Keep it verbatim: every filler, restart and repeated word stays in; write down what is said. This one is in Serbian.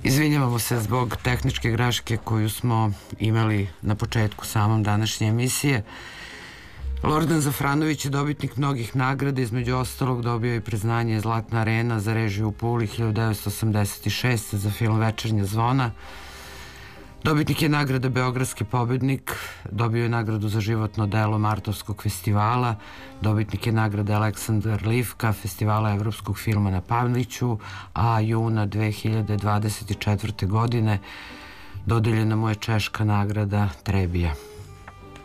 Izvinjavamo se zbog tehničke greške koju smo imali na početku samom današnje emisije. Lordan Zafranović je dobitnik mnogih nagrada, između ostalog dobio je priznanje Zlatna arena za režiju u Puli hiljadu devetsto osamdeset šeste. za film Večernja zvona. Dobitnik je nagrade Beogradski pobednik, dobio je nagradu za životno delo Martovskog festivala, dobitnik je nagrade Aleksandar Livka, festivala evropskog filma na Pavliću, a juna dve hiljade dvadeset četvrte. godine dodeljena mu je češka nagrada Trebija.